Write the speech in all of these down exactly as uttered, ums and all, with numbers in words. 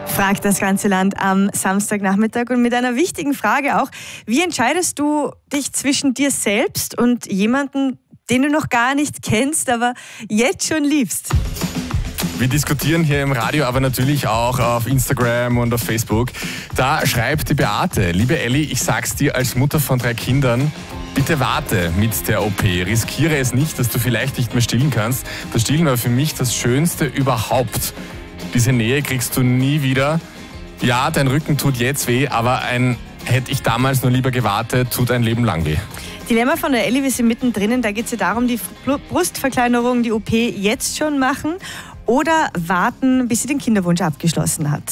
Fragt das ganze Land am Samstagnachmittag und mit einer wichtigen Frage auch. Wie entscheidest du dich zwischen dir selbst und jemandem, den du noch gar nicht kennst, aber jetzt schon liebst? Wir diskutieren hier im Radio, aber natürlich auch auf Instagram und auf Facebook. Da schreibt die Beate: Liebe Elli, ich sag's dir als Mutter von drei Kindern, bitte warte mit der O P. Riskiere es nicht, dass du vielleicht nicht mehr stillen kannst. Das Stillen war für mich das Schönste überhaupt. Diese Nähe kriegst du nie wieder. Ja, dein Rücken tut jetzt weh, aber ein hätte ich damals nur lieber gewartet, tut ein Leben lang weh. Dilemma von der Elli, wir sind mittendrin. Da geht es ja darum, die Brustverkleinerung, die O P jetzt schon machen oder warten, bis sie den Kinderwunsch abgeschlossen hat.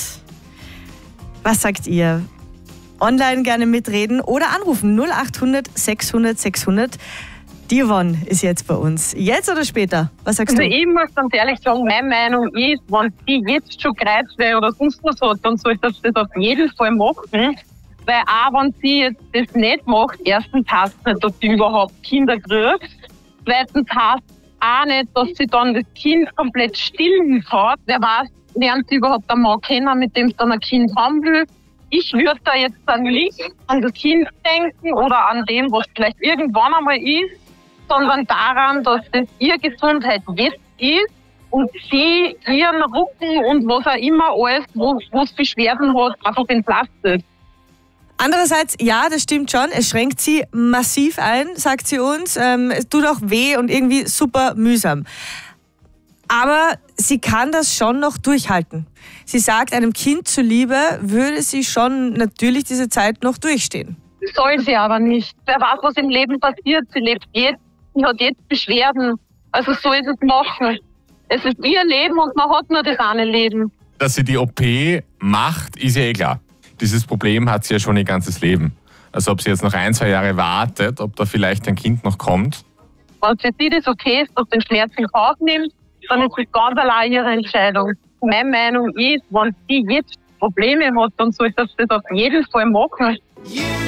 Was sagt ihr? Online gerne mitreden oder anrufen null achthundert sechshundert sechshundert. Die Yvonne ist jetzt bei uns. Jetzt oder später? Was sagst also du? Ich muss ganz ehrlich sagen, meine Meinung ist, wenn sie jetzt schon Kreuzweh oder sonst was hat, dann sollte sie das auf jeden Fall machen. Weil auch wenn sie jetzt das nicht macht, erstens heißt es nicht, dass sie überhaupt Kinder kriegt. Zweitens heißt es auch nicht, dass sie dann das Kind komplett stillen hat. Wer weiß, lernt sie überhaupt einen Mann kennen, mit dem sie dann ein Kind haben will. Ich würde da jetzt dann nicht an das Kind denken oder an dem, was vielleicht irgendwann einmal ist, sondern daran, dass das ihre Gesundheit jetzt ist und sie ihren Rücken und was auch immer alles, wo es Beschwerden hat, einfach entlastet. Andererseits, ja, das stimmt schon, es schränkt sie massiv ein, sagt sie uns. Ähm, es tut auch weh und irgendwie super mühsam. Aber sie kann das schon noch durchhalten. Sie sagt, einem Kind zuliebe würde sie schon natürlich diese Zeit noch durchstehen. Soll sie aber nicht. Wer weiß, was im Leben passiert. Sie lebt jetzt, sie hat jetzt Beschwerden. Also soll sie es machen. Es ist ihr Leben und man hat nur das eine Leben. Dass sie die O P macht, ist ja eh klar. Dieses Problem hat sie ja schon ihr ganzes Leben. Also ob sie jetzt noch ein, zwei Jahre wartet, ob da vielleicht ein Kind noch kommt. Wenn für sie das okay ist, dass den Schmerz in Kauf nimmt, dann ist das ganz allein ihre Entscheidung. Meine Meinung ist, wenn sie jetzt Probleme hat, dann sollte sie das auf jeden Fall machen. Yeah.